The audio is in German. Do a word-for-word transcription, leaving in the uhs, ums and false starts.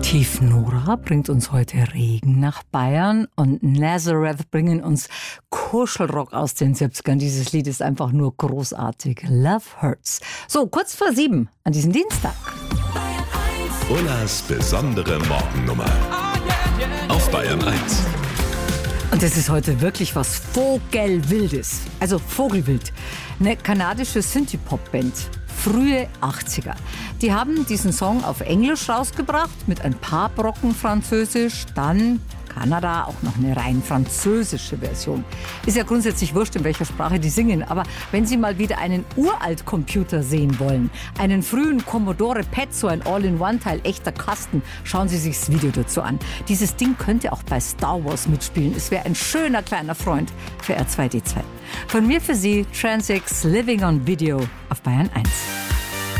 Tief Nora bringt uns heute Regen nach Bayern und Nazareth bringen uns Kuschelrock aus den siebzigern. Dieses Lied ist einfach nur großartig. Love Hurts. So, kurz vor sieben an diesem Dienstag. Ullas besondere Morgennummer auf Bayern eins. Und das ist heute wirklich was Vogelwildes. Also Vogelwild. Eine kanadische Synthie-Pop-Band. Frühe achtziger. Die haben diesen Song auf Englisch rausgebracht, mit ein paar Brocken Französisch, dann Kanada auch noch eine rein französische Version. Ist ja grundsätzlich wurscht, in welcher Sprache die singen, aber wenn Sie mal wieder einen Uralt-Computer sehen wollen, einen frühen Commodore P E T, so ein All-in-One-Teil, echter Kasten, schauen Sie sich das Video dazu an. Dieses Ding könnte auch bei Star Wars mitspielen. Es wäre ein schöner kleiner Freund für R zwei D zwei. Von mir für Sie, Transix Living on Video auf Bayern eins.